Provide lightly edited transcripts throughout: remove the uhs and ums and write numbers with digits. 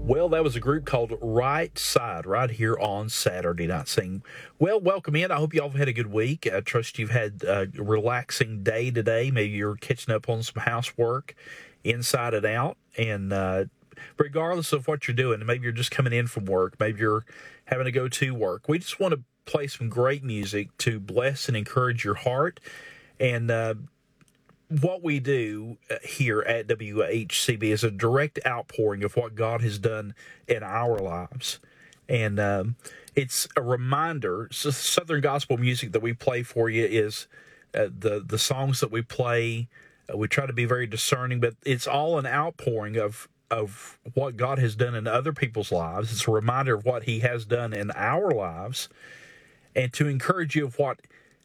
Well, that was a group called Right Side right here on Saturday Night Sing. Well, welcome in. I hope you all have had a good week. I trust you've had a relaxing day today. Maybe you're catching up on some housework inside and out. And regardless of what you're doing, maybe you're just coming in from work. Maybe you're having to go to work. We just want to play some great music to bless and encourage your heart. And what we do here at WHCB is a direct outpouring of what God has done in our lives. And it's a reminder. So Southern gospel music that we play for you is the songs that we play. We try to be very discerning, but it's all an outpouring of what God has done in other people's lives. It's a reminder of what He has done in our lives, and to encourage you of what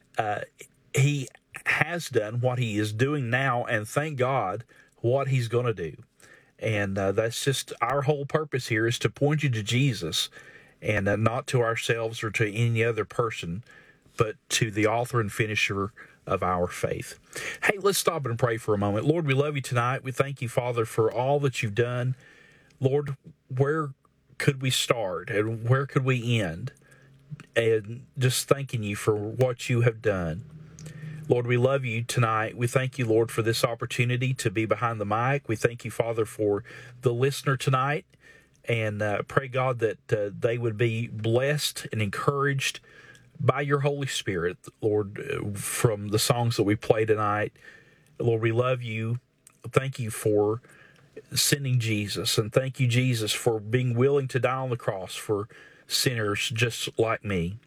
He has done, what He is doing now, and thank God what He's going to do. And that's just our whole purpose here, is to point you to Jesus, and not to ourselves or to any other person, but to the author and finisher of our faith. Hey, let's stop and pray for a moment. Lord, we love you tonight. We thank you, Father, for all that you've done. Lord, where could we start and where could we end? And just thanking you for what you have done. Lord, we love you tonight. We thank you, Lord, for this opportunity to be behind the mic. We thank you, Father, for the listener tonight. And pray, God, that they would be blessed and encouraged by your Holy Spirit, Lord, from the songs that we play tonight. Lord, we love you. Thank you for sending Jesus. And thank you, Jesus, for being willing to die on the cross for sinners just like me.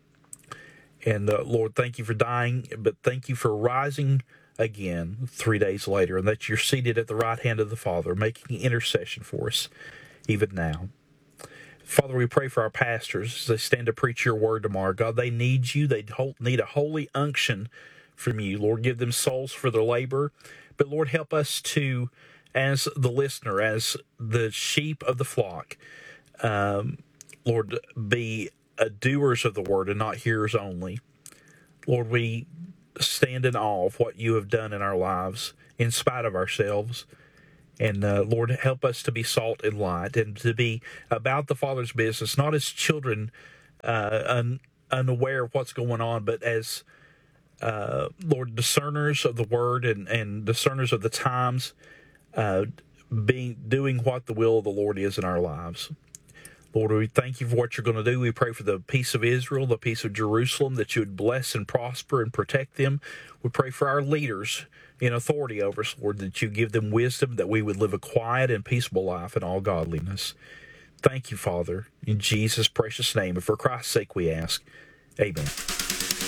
And Lord, thank you for dying, but thank you for rising again 3 days later, and that you're seated at the right hand of the Father, making intercession for us even now. Father, we pray for our pastors as they stand to preach your word tomorrow. God, they need you. They need a holy unction from you. Lord, give them souls for their labor. But Lord, help us to, as the listener, as the sheep of the flock, Lord, be doers of the word and not hearers only. Lord, we stand in awe of what you have done in our lives in spite of ourselves. And Lord, help us to be salt and light and to be about the Father's business, not as children unaware of what's going on, but as, Lord, discerners of the word and discerners of the times, doing what the will of the Lord is in our lives. Lord, we thank you for what you're going to do. We pray for the peace of Israel, the peace of Jerusalem, that you would bless and prosper and protect them. We pray for our leaders in authority over us, Lord, that you give them wisdom, that we would live a quiet and peaceable life in all godliness. Thank you, Father, in Jesus' precious name. And for Christ's sake we ask, amen.